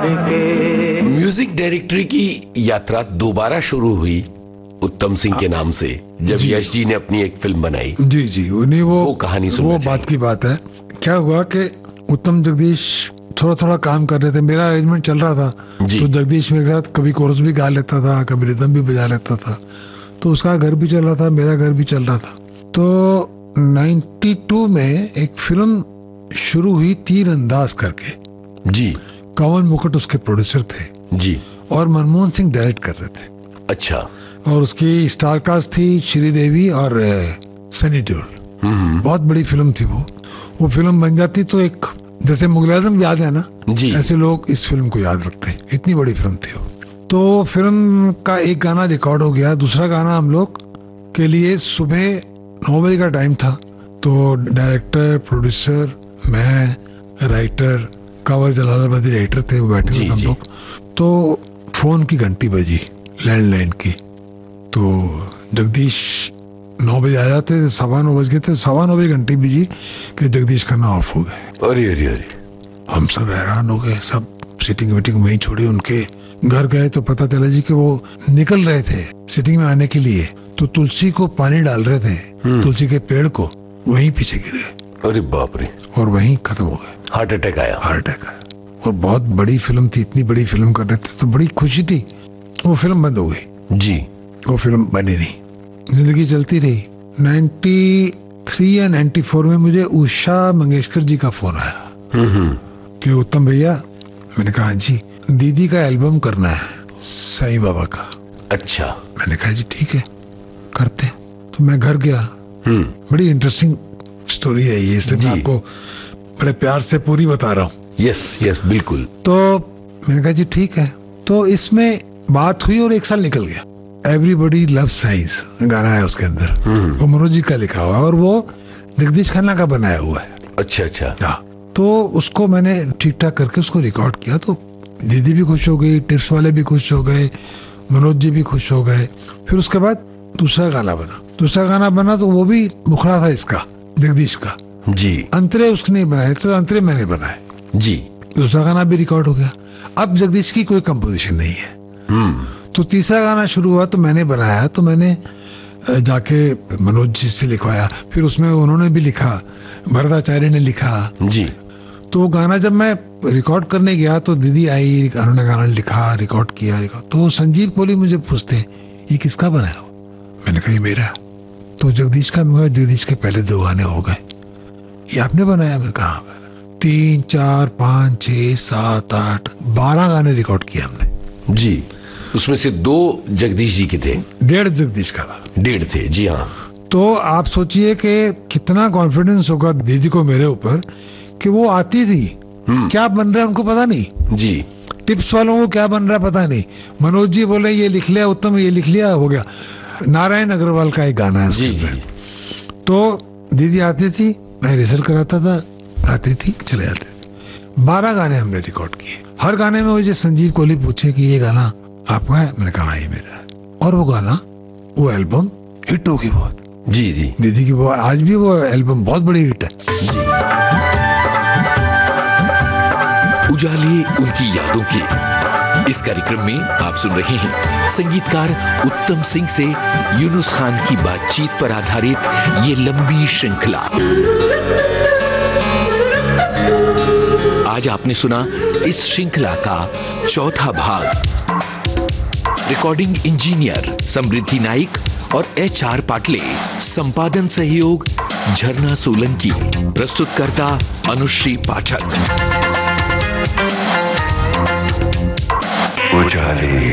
के। Music directory की यात्रा दोबारा शुरू हुई उत्तम सिंह के नाम से जब यश जी ने अपनी एक फिल्म बनाई। जी जी, उन्हें वो कहानी सुनना वो बात की बात है। क्या हुआ कि उत्तम जगदीश थोड़ा थोड़ा काम कर रहे थे, मेरा अरेंजमेंट चल रहा था, तो जगदीश मेरे साथ कभी कोरस भी गा लेता था, कभी रिदम भी बजा लेता था, तो उसका घर भी चल रहा था, मेरा घर भी चल रहा था। तो 92 में एक फिल्म शुरू हुई तीर अंदाज करके जी, कवन मुकुट उसके प्रोड्यूसर थे जी, और मनमोहन सिंह डायरेक्ट कर रहे थे। अच्छा। और उसकी स्टार कास्ट थी श्रीदेवी और सनी देओल। बहुत बड़ी फिल्म थी वो फिल्म बन जाती तो एक जैसे मुगल-ए-आज़म याद है ना जी, ऐसे लोग इस फिल्म को याद रखते हैं, इतनी बड़ी फिल्म थी वो। तो फिल्म का एक गाना रिकॉर्ड हो गया, दूसरा गाना हम लोग के लिए सुबह 9 बजे का टाइम था। तो डायरेक्टर, प्रोड्यूसर, मैं, राइटर, कंवर जलालाबादी राइटर थे, वो बैठे हुए हम लोग। तो फोन की घंटी बजी, लैंडलाइन की। तो जगदीश 9 बजे आ जाते, 9:15 बज गए थे, 9:15 बजे घंटी बजी कि जगदीश खन्ना ऑफ हो गए। अरे अरे अरे, हम सब हैरान हो गए, सब सिटिंग वीटिंग वहीं छोड़ी, उनके घर गए तो पता चला जी कि वो निकल रहे थे सिटिंग में आने के लिए, तो तुलसी को पानी डाल रहे थे, तुलसी के पेड़ को, वहीं पीछे गिर गए। अरे बाप रे, और वहीं खत्म हो गए। हार्ट अटैक आया। और बहुत बड़ी फिल्म थी, इतनी बड़ी फिल्म कर रहे थे तो बड़ी खुशी थी। वो फिल्म बंद हो गई जी, वो फिल्म बनी नहीं, जिंदगी चलती रही। 93 या 94 में मुझे उषा मंगेशकर जी का फोन आया कि उत्तम भैया, मैंने कहा जी, दीदी का एल्बम करना है साईं बाबा का। अच्छा। मैंने कहा जी ठीक है, करते। तो मैं घर गया। बड़ी इंटरेस्टिंग स्टोरी है ये, इसलिए मैं आपको बड़े प्यार से पूरी बता रहा हूँ। यस यस, बिल्कुल। तो मैंने कहा जी ठीक है। तो इसमें बात हुई और 1 साल निकल गया। एवरीबॉडी लव साइंस गाना है उसके अंदर, वो मनोज जी का लिखा हुआ है और वो जगदीश खन्ना का बनाया हुआ है। अच्छा अच्छा। हाँ, तो उसको मैंने ठीक ठाक करके उसको रिकॉर्ड किया। तो दीदी भी खुश हो गई, टिप्स वाले भी खुश हो गए, मनोज जी भी खुश हो गए। फिर उसके बाद दूसरा गाना बना तो वो भी मुखड़ा था इसका, जगदीश का जी। अंतरे उसने नहीं बनाए, तो अंतरे मैंने बनाए जी। दूसरा गाना भी रिकॉर्ड हो गया। अब जगदीश की कोई कंपोजिशन नहीं है। तो तीसरा गाना शुरू हुआ तो मैंने बनाया, तो मैंने जाके मनोज जी से लिखवाया। फिर उसमें उन्होंने भी लिखा, भरताचार्य ने लिखा जी। तो वो गाना जब मैं रिकॉर्ड करने गया तो दीदी आई, उन्होंने गाना लिखा, रिकॉर्ड किया। तो संजीव कोहली मुझे पूछते, ये किसका बनाया? मैंने कहा ये मेरा। तो जगदीश का, जगदीश के पहले 2 गाने हो गए, ये आपने बनाया? मैंने कहा 3, 4, 5, 6, 7, 8, 12 गाने रिकॉर्ड किए हमने जी। उसमें से 2 जगदीश जी के थे, 1.5 जगदीश का था, 1.5 थे जी। हाँ। तो आप सोचिए कि कितना कॉन्फिडेंस होगा दीदी को मेरे ऊपर कि वो आती थी, क्या बन रहा है उनको पता नहीं जी, टिप्स वालों को क्या बन रहा है पता नहीं। मनोज जी बोले ये लिख लिया, उत्तम ये लिख लिया, हो गया। नारायण अग्रवाल का एक गाना है जी। तो दीदी आती थी, मैं रिहर्सल कराता था, आती थी, चले जाते थे। 12 गाने हमने रिकॉर्ड किए। हर गाने में मुझे संजीव कोहली पूछे कि ये गाना आपका है? मैंने कहा ये मेरा है। और वो गाना, वो एल्बम हिट होगी बहुत जी जी। दीदी की वो आज भी वो एल्बम बहुत बड़ी हिट है जी। उजाले उनकी यादों के इस कार्यक्रम में आप सुन रहे हैं संगीतकार उत्तम सिंह से यूनुस खान की बातचीत पर आधारित ये लंबी श्रृंखला। आज आपने सुना इस श्रृंखला का 4था भाग। रिकॉर्डिंग इंजीनियर समृद्धि नाइक और HR पाटले, संपादन सहयोग झरना सोलंकी, प्रस्तुतकर्ता अनुश्री पाठक। उजाले।